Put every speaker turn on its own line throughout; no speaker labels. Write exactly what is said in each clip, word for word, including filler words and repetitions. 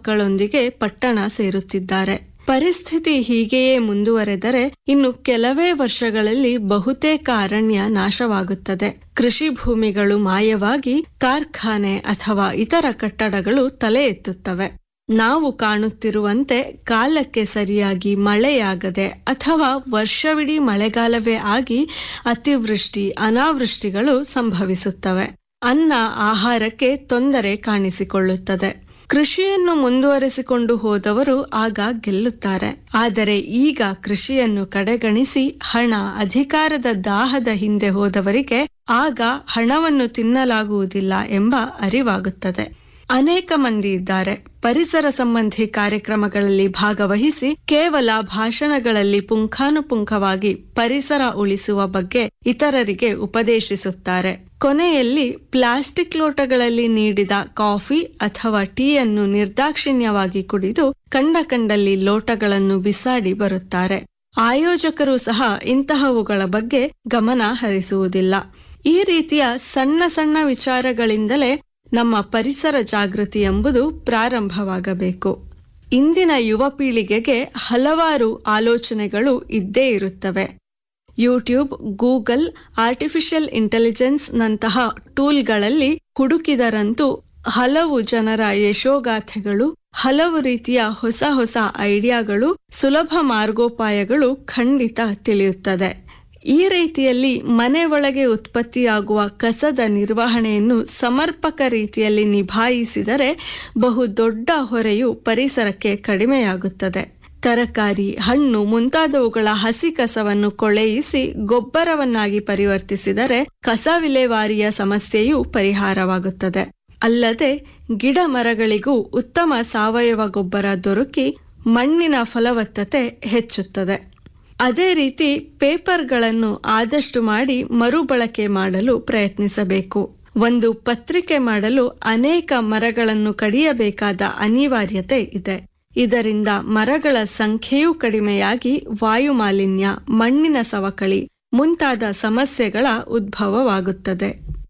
ಮಕ್ಕಳೊಂದಿಗೆ ಪಟ್ಟಣ ಸೇರುತ್ತಿದ್ದಾರೆ. ಪರಿಸ್ಥಿತಿ ಹೀಗೆಯೇ ಮುಂದುವರೆದರೆ ಇನ್ನು ಕೆಲವೇ ವರ್ಷಗಳಲ್ಲಿ ಬಹುತೇಕ ಅರಣ್ಯ ನಾಶವಾಗುತ್ತದೆ. ಕೃಷಿ ಭೂಮಿಗಳು ಮಾಯವಾಗಿ ಕಾರ್ಖಾನೆ ಅಥವಾ ಇತರ ಕಟ್ಟಡಗಳು ತಲೆ ಎತ್ತುತ್ತವೆ. ನಾವು ಕಾಣುತ್ತಿರುವಂತೆ ಕಾಲಕ್ಕೆ ಸರಿಯಾಗಿ ಮಳೆಯಾಗದೆ ಅಥವಾ ವರ್ಷವಿಡೀ ಮಳೆಗಾಲವೇ ಆಗಿ ಅತಿವೃಷ್ಟಿ ಅನಾವೃಷ್ಟಿಗಳು ಸಂಭವಿಸುತ್ತವೆ. ಅನ್ನ ಆಹಾರಕ್ಕೆ ತೊಂದರೆ ಕಾಣಿಸಿಕೊಳ್ಳುತ್ತದೆ. ಕೃಷಿಯನ್ನು ಮುಂದುವರೆಸಿಕೊಂಡು ಹೋದವರು ಆಗ ಗೆಲ್ಲುತ್ತಾರೆ. ಆದರೆ ಈಗ ಕೃಷಿಯನ್ನು ಕಡೆಗಣಿಸಿ ಹಣ ಅಧಿಕಾರದ ದಾಹದ ಹಿಂದೆ ಹೋದವರಿಗೆ ಆಗ ಹಣವನ್ನು ತಿನ್ನಲಾಗುವುದಿಲ್ಲ ಎಂಬ ಅರಿವಾಗುತ್ತದೆ. ಅನೇಕ ಮಂದಿ ಇದ್ದಾರೆ ಪರಿಸರ ಸಂಬಂಧಿ ಕಾರ್ಯಕ್ರಮಗಳಲ್ಲಿ ಭಾಗವಹಿಸಿ ಕೇವಲ ಭಾಷಣಗಳಲ್ಲಿ ಪುಂಖಾನುಪುಂಖವಾಗಿ ಪರಿಸರ ಉಳಿಸುವ ಬಗ್ಗೆ ಇತರರಿಗೆ ಉಪದೇಶಿಸುತ್ತಾರೆ. ಕೊನೆಯಲ್ಲಿ ಪ್ಲಾಸ್ಟಿಕ್ ಲೋಟಗಳಲ್ಲಿ ನೀಡಿದ ಕಾಫಿ ಅಥವಾ ಟೀಯನ್ನು ನಿರ್ದಾಕ್ಷಿಣ್ಯವಾಗಿ ಕುಡಿದು ಕಂಡ ಕಂಡಲ್ಲಿ ಲೋಟಗಳನ್ನು ಬಿಸಾಡಿ ಬರುತ್ತಾರೆ. ಆಯೋಜಕರು ಸಹ ಇಂತಹವುಗಳ ಬಗ್ಗೆ ಗಮನ ಹರಿಸುವುದಿಲ್ಲ. ಈ ರೀತಿಯ ಸಣ್ಣ ಸಣ್ಣ ವಿಚಾರಗಳಿಂದಲೇ ನಮ್ಮ ಪರಿಸರ ಜಾಗೃತಿ ಎಂಬುದು ಪ್ರಾರಂಭವಾಗಬೇಕು. ಇಂದಿನ ಯುವ ಪೀಳಿಗೆಗೆ ಹಲವಾರು ಆಲೋಚನೆಗಳು ಇದ್ದೇ ಇರುತ್ತವೆ. ಯೂಟ್ಯೂಬ್, ಗೂಗಲ್, ಆರ್ಟಿಫಿಷಿಯಲ್ ಇಂಟೆಲಿಜೆನ್ಸ್ ನಂತಹ ಟೂಲ್ಗಳಲ್ಲಿ ಹುಡುಕಿದರಂತೂ ಹಲವು ಜನರ ಯಶೋಗಾಥೆಗಳು, ಹಲವು ರೀತಿಯ ಹೊಸ ಹೊಸ ಐಡಿಯಾಗಳು, ಸುಲಭ ಮಾರ್ಗೋಪಾಯಗಳು ಖಂಡಿತ ತಿಳಿಯುತ್ತದೆ. ಈ ರೀತಿಯಲ್ಲಿ ಮನೆ ಒಳಗೆ ಉತ್ಪತ್ತಿಯಾಗುವ ಕಸದ ನಿರ್ವಹಣೆಯನ್ನು ಸಮರ್ಪಕ ರೀತಿಯಲ್ಲಿ ನಿಭಾಯಿಸಿದರೆ ಬಹುದೊಡ್ಡ ಹೊರೆಯು ಪರಿಸರಕ್ಕೆ ಕಡಿಮೆಯಾಗುತ್ತದೆ. ತರಕಾರಿ, ಹಣ್ಣು ಮುಂತಾದವುಗಳ ಹಸಿ ಕಸವನ್ನು ಕೊಳೆಯಿಸಿ ಗೊಬ್ಬರವನ್ನಾಗಿ ಪರಿವರ್ತಿಸಿದರೆ ಕಸ ವಿಲೇವಾರಿಯ ಸಮಸ್ಯೆಯೂ ಪರಿಹಾರವಾಗುತ್ತದೆ. ಅಲ್ಲದೆ ಗಿಡ ಮರಗಳಿಗೂ ಉತ್ತಮ ಸಾವಯವ ಗೊಬ್ಬರ ದೊರಕಿ ಮಣ್ಣಿನ ಫಲವತ್ತತೆ ಹೆಚ್ಚುತ್ತದೆ. ಅದೇ ರೀತಿ ಪೇಪರ್ಗಳನ್ನು ಆದಷ್ಟು ಮಾಡಿ ಮರುಬಳಕೆ ಮಾಡಲು ಪ್ರಯತ್ನಿಸಬೇಕು. ಒಂದು ಪತ್ರಿಕೆ ಮಾಡಲು ಅನೇಕ ಮರಗಳನ್ನು ಕಡಿಯಬೇಕಾದ ಅನಿವಾರ್ಯತೆ ಇದೆ. ಇದರಿಂದ ಮರಗಳ ಸಂಖ್ಯೆಯೂ ಕಡಿಮೆಯಾಗಿ ವಾಯು ಮಾಲಿನ್ಯ, ಮಣ್ಣಿನ ಸವಕಳಿ ಮುಂತಾದ ಸಮಸ್ಯೆಗಳ ಉದ್ಭವವಾಗುತ್ತದೆ.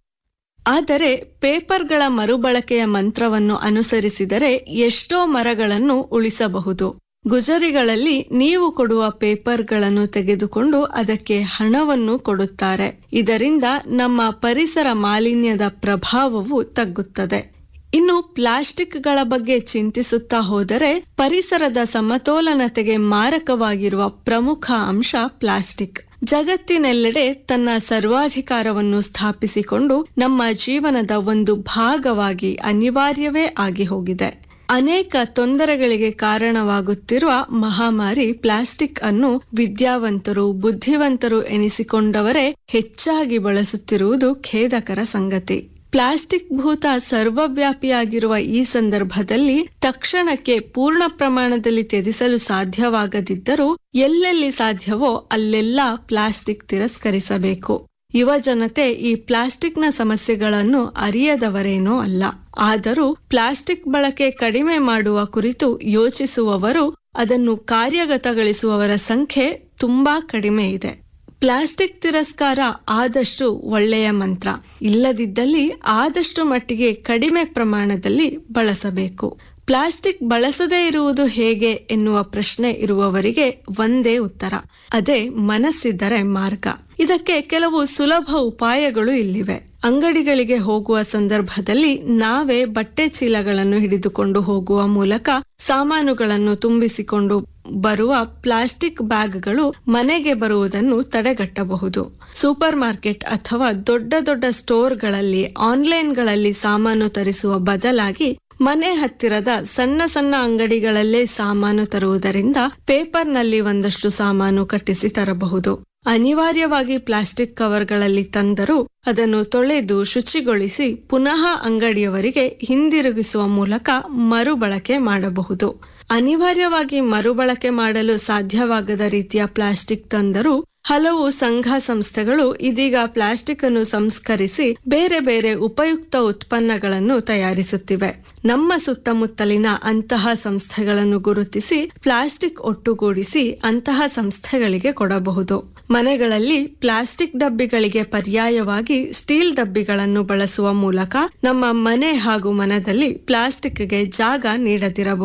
ಆದರೆ ಪೇಪರ್ಗಳ ಮರುಬಳಕೆಯ ಮಂತ್ರವನ್ನು ಅನುಸರಿಸಿದರೆ ಎಷ್ಟೋ ಮರಗಳನ್ನು ಉಳಿಸಬಹುದು. ಗುಜರಿಗಳಲ್ಲಿ ನೀವು ಕೊಡುವ ಪೇಪರ್ಗಳನ್ನು ತೆಗೆದುಕೊಂಡು ಅದಕ್ಕೆ ಹಣವನ್ನು ಕೊಡುತ್ತಾರೆ. ಇದರಿಂದ ನಮ್ಮ ಪರಿಸರ ಮಾಲಿನ್ಯದ ಪ್ರಭಾವವು ತಗ್ಗುತ್ತದೆ. ಇನ್ನು ಪ್ಲಾಸ್ಟಿಕ್ಗಳ ಬಗ್ಗೆ ಚಿಂತಿಸುತ್ತಾ ಹೋದರೆ ಪರಿಸರದ ಸಮತೋಲನತೆಗೆ ಮಾರಕವಾಗಿರುವ ಪ್ರಮುಖ ಅಂಶ ಪ್ಲಾಸ್ಟಿಕ್ ಜಗತ್ತಿನೆಲ್ಲೆಡೆ ತನ್ನ ಸರ್ವಾಧಿಕಾರವನ್ನು ಸ್ಥಾಪಿಸಿಕೊಂಡು ನಮ್ಮ ಜೀವನದ ಒಂದು ಭಾಗವಾಗಿ ಅನಿವಾರ್ಯವೇ ಆಗಿ ಹೋಗಿದೆ. ಅನೇಕ ತೊಂದರೆಗಳಿಗೆ ಕಾರಣವಾಗುತ್ತಿರುವ ಮಹಾಮಾರಿ ಪ್ಲಾಸ್ಟಿಕ್ ಅನ್ನು ವಿದ್ಯಾವಂತರು, ಬುದ್ಧಿವಂತರು ಎನಿಸಿಕೊಂಡವರೇ ಹೆಚ್ಚಾಗಿ ಬಳಸುತ್ತಿರುವುದು ಖೇದಕರ ಸಂಗತಿ. ಪ್ಲಾಸ್ಟಿಕ್ ಭೂತ ಸರ್ವವ್ಯಾಪಿಯಾಗಿರುವ ಈ ಸಂದರ್ಭದಲ್ಲಿ ತಕ್ಷಣಕ್ಕೆ ಪೂರ್ಣ ಪ್ರಮಾಣದಲ್ಲಿ ತ್ಯಜಿಸಲು ಸಾಧ್ಯವಾಗದಿದ್ದರೂ ಎಲ್ಲೆಲ್ಲಿ ಸಾಧ್ಯವೋ ಅಲ್ಲೆಲ್ಲ ಪ್ಲಾಸ್ಟಿಕ್ ತಿರಸ್ಕರಿಸಬೇಕು. ಯುವ ಜನತೆ ಈ ಪ್ಲಾಸ್ಟಿಕ್ನ ಸಮಸ್ಯೆಗಳನ್ನು ಅರಿಯದವರೇನೋ ಅಲ್ಲ. ಆದರೂ ಪ್ಲಾಸ್ಟಿಕ್ ಬಳಕೆ ಕಡಿಮೆ ಮಾಡುವ ಕುರಿತು ಯೋಚಿಸುವವರು, ಅದನ್ನು ಕಾರ್ಯಗತಗೊಳಿಸುವವರ ಸಂಖ್ಯೆ ತುಂಬಾ ಕಡಿಮೆ ಇದೆ. ಪ್ಲಾಸ್ಟಿಕ್ ತಿರಸ್ಕಾರ ಆದಷ್ಟು ಒಳ್ಳೆಯ ಮಂತ್ರ. ಇಲ್ಲದಿದ್ದಲ್ಲಿ ಆದಷ್ಟು ಮಟ್ಟಿಗೆ ಕಡಿಮೆ ಪ್ರಮಾಣದಲ್ಲಿ ಬಳಸಬೇಕು. ಪ್ಲಾಸ್ಟಿಕ್ ಬಳಸದೇ ಇರುವುದು ಹೇಗೆ ಎನ್ನುವ ಪ್ರಶ್ನೆ ಇರುವವರಿಗೆ ಒಂದೇ ಉತ್ತರ, ಅದೇ ಮನಸ್ಸಿದ್ದರೆ ಮಾರ್ಗ. ಇದಕ್ಕೆ ಕೆಲವು ಸುಲಭ ಉಪಾಯಗಳು ಇಲ್ಲಿವೆ. ಅಂಗಡಿಗಳಿಗೆ ಹೋಗುವ ಸಂದರ್ಭದಲ್ಲಿ ನಾವೇ ಬಟ್ಟೆ ಚೀಲಗಳನ್ನು ಹಿಡಿದುಕೊಂಡು ಹೋಗುವ ಮೂಲಕ ಸಾಮಾನುಗಳನ್ನು ತುಂಬಿಸಿಕೊಂಡು ಬರುವ ಪ್ಲಾಸ್ಟಿಕ್ ಬ್ಯಾಗ್ಗಳು ಮನೆಗೆ ಬರುವುದನ್ನು ತಡೆಗಟ್ಟಬಹುದು. ಸೂಪರ್ ಮಾರ್ಕೆಟ್ ಅಥವಾ ದೊಡ್ಡ ದೊಡ್ಡ ಸ್ಟೋರ್ಗಳಲ್ಲಿ, ಆನ್ಲೈನ್ಗಳಲ್ಲಿ ಸಾಮಾನು ತರಿಸುವ ಬದಲಾಗಿ ಮನೆ ಹತ್ತಿರದ ಸಣ್ಣ ಸಣ್ಣ ಅಂಗಡಿಗಳಲ್ಲೇ ಸಾಮಾನು ತರುವುದರಿಂದ ಪೇಪರ್ನಲ್ಲಿ ಒಂದಷ್ಟು ಸಾಮಾನು ಕಟ್ಟಿಸಿ ತರಬಹುದು. ಅನಿವಾರ್ಯವಾಗಿ ಪ್ಲಾಸ್ಟಿಕ್ ಕವರ್ಗಳಲ್ಲಿ ತಂದರೂ ಅದನ್ನು ತೊಳೆದು ಶುಚಿಗೊಳಿಸಿ ಪುನಃ ಅಂಗಡಿಯವರಿಗೆ ಹಿಂದಿರುಗಿಸುವ ಮೂಲಕ ಮರುಬಳಕೆ ಮಾಡಬಹುದು. ಅನಿವಾರ್ಯವಾಗಿ ಮರುಬಳಕೆ ಮಾಡಲು ಸಾಧ್ಯವಾಗದ ರೀತಿಯ ಪ್ಲಾಸ್ಟಿಕ್ ತಂದರೂ ಹಲವು ಸಂಘ ಸಂಸ್ಥೆಗಳು ಇದೀಗ ಪ್ಲಾಸ್ಟಿಕ್ ಅನ್ನು ಸಂಸ್ಕರಿಸಿ ಬೇರೆ ಬೇರೆ ಉಪಯುಕ್ತ ಉತ್ಪನ್ನಗಳನ್ನು ತಯಾರಿಸುತ್ತಿವೆ. ನಮ್ಮ ಸುತ್ತಮುತ್ತಲಿನ ಅಂತಹ ಸಂಸ್ಥೆಗಳನ್ನು ಗುರುತಿಸಿ ಪ್ಲಾಸ್ಟಿಕ್ ಒಟ್ಟುಗೂಡಿಸಿ ಅಂತಹ ಸಂಸ್ಥೆಗಳಿಗೆ ಕೊಡಬಹುದು. ಮನೆಗಳಲ್ಲಿ ಪ್ಲಾಸ್ಟಿಕ್ ಡಬ್ಬಿಗಳಿಗೆ ಪರ್ಯಾಯವಾಗಿ ಸ್ಟೀಲ್ ಡಬ್ಬಿಗಳನ್ನು ಬಳಸುವ ಮೂಲಕ ನಮ್ಮ ಮನೆ ಹಾಗೂ ಮನದಲ್ಲಿ ಪ್ಲಾಸ್ಟಿಕ್ಗೆ ಜಾಗ ನೀಡದಿರಬಹುದು.